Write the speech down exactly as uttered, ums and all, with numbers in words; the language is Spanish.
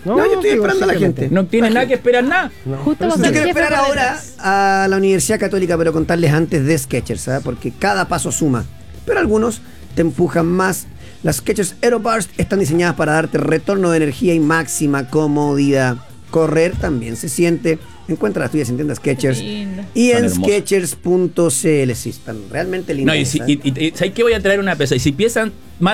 No, no yo estoy esperando a la gente. No tiene nada que esperar nada. No. Justo Yo quiero esperar ahora a la Universidad Católica, pero contarles antes de Skechers, ¿eh? Porque cada paso suma. Pero algunos te empujan más. Las Skechers Aeroburst están diseñadas para darte retorno de energía y máxima comodidad. Correr también se siente. Encuentra las tuyas en tiendas Skechers y en skechers punto c l. Sí, están realmente lindas. No, y, si, y, y, y ¿sabes qué? Voy a traer una pesa. Y si piensan más